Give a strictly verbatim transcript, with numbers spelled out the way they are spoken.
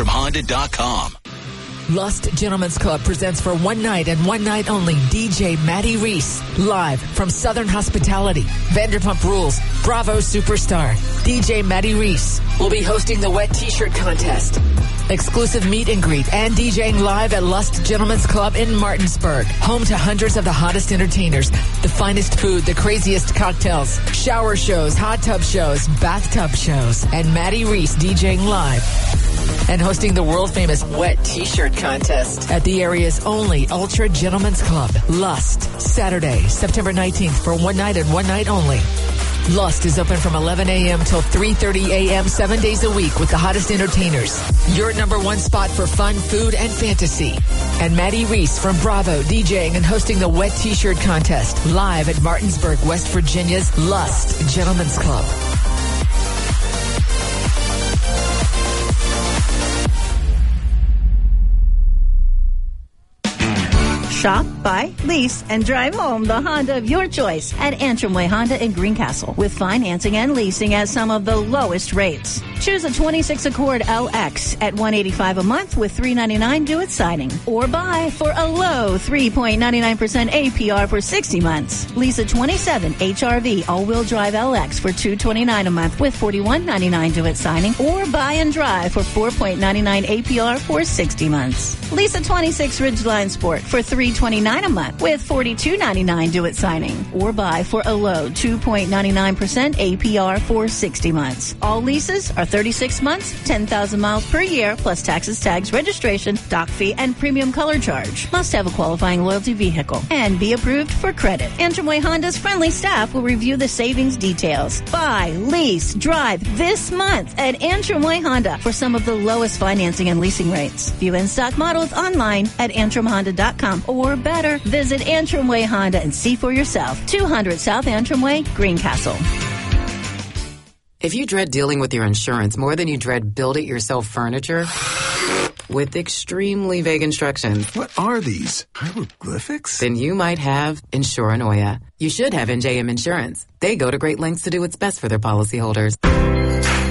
Antrim Honda dot com. Lust Gentlemen's Club presents for one night and one night only D J Matty Reese, live from Southern Hospitality. Vanderpump Rules, Bravo Superstar. D J Matty Reese will be hosting the Wet T-Shirt Contest. Exclusive meet and greet and DJing live at Lust Gentlemen's Club in Martinsburg. Home to hundreds of the hottest entertainers, the finest food, the craziest cocktails, shower shows, hot tub shows, bathtub shows, and Matty Reese DJing live. And hosting the world-famous Wet T-Shirt Contest at the area's only Ultra Gentlemen's Club, Lust, Saturday, September nineteenth for one night and one night only. Lust is open from eleven a.m. till three thirty a.m. seven days a week with the hottest entertainers. Your number one spot for fun, food, and fantasy. And Matty Reese from Bravo DJing and hosting the Wet T-Shirt Contest live at Martinsburg, West Virginia's Lust Gentlemen's Club. Shop, buy, lease, and drive home the Honda of your choice at Antrim Way Honda in Greencastle with financing and leasing at some of the lowest rates. Choose a twenty-six Accord L X at one hundred eighty-five dollars a month with three hundred ninety-nine dollars due at signing. Or buy for a low three point nine nine percent A P R for sixty months. Lease a twenty-seven H R V all-wheel drive L X for two hundred twenty-nine dollars a month with forty-one ninety-nine due at signing. Or buy and drive for four point nine nine A P R for sixty months. Lease a twenty-six Ridgeline Sport for three hundred twenty-nine dollars a month with forty-two ninety-nine due at signing. Or buy for a low two point nine nine percent A P R for sixty months. All leases are thirty-six months, ten thousand miles per year, plus taxes, tags, registration, dock fee, and premium color charge. Must have a qualifying loyalty vehicle and be approved for credit. Antrim Way Honda's friendly staff will review the savings details. Buy, lease, drive this month at Antrim Way Honda for some of the lowest financing and leasing rates. View in-stock models online at Antrim Honda dot com or better, visit Antrim Way Honda and see for yourself. two hundred South Antrim Way, Greencastle. If you dread dealing with your insurance more than you dread build-it-yourself furniture with extremely vague instructions. What are these? Hieroglyphics? Then you might have Insuranoia. You should have N J M Insurance. They go to great lengths to do what's best for their policyholders.